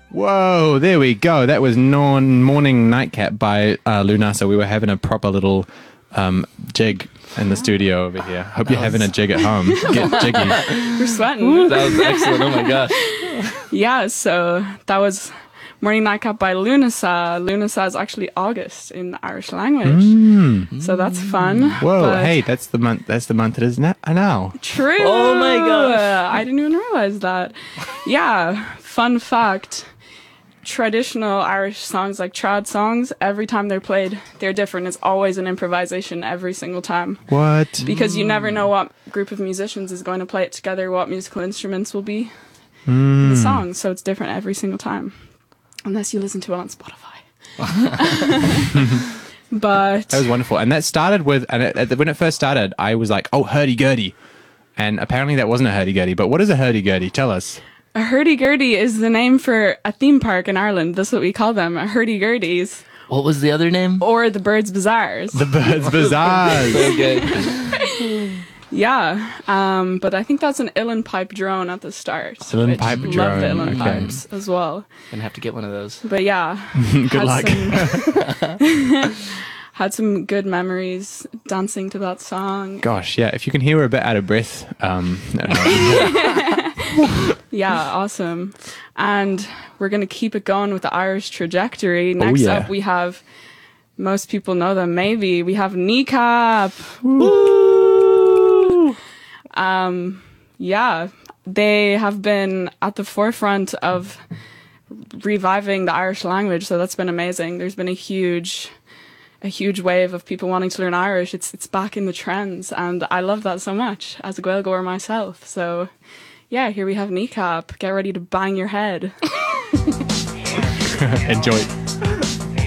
Whoa, there we go. That was Morning Nightcap by Lunasa. We were having a proper little jig in the studio over here. Hope you're having a jig at home. Get jiggy. We're sweating. That was excellent. Oh my gosh. Yeah, so that was Morning Nightcap by Lunasa. Lunasa is actually August in the Irish language. So that's fun. Whoa, but hey, that's the month it is now. True. Oh my gosh. I didn't even realize that. Yeah, fun fact. Traditional Irish songs, like trad songs, every time they're played, they're different. It's always an improvisation every single time. What? Because you never know what group of musicians is going to play it together, what musical instruments will be in the song. So it's different every single time. Unless you listen to it on Spotify. But That was wonderful. And that started with, when it first started, I was like, oh, hurdy-gurdy. And apparently that wasn't a hurdy-gurdy. But what is a hurdy-gurdy? Tell us. a hurdy-gurdy is the name for a theme park in Ireland. That's what we call them, a hurdy-gurdies. What was the other name? Or the Birds Bazaars. The Birds Bazaars. Okay. Yeah, but I think that's an uilleann pipe drone at the start. Uilleann pipe Love drone, the uilleann okay. pipes as well. Gonna have to get one of those. But yeah. Good luck. Had some good memories dancing to that song. Gosh, yeah. If you can hear we're a bit out of breath, Yeah, awesome. And we're going to keep it going with the Irish trajectory. Next yeah. up, we have, most people know them, maybe, we have Kneecap. Yeah, they have been at the forefront of reviving the Irish language, so that's been amazing. There's been a huge wave of people wanting to learn Irish. It's back in the trends, and I love that so much as a Gaeilgeoir myself. So yeah, here we have Kneecap. Get ready to bang your head. enjoy.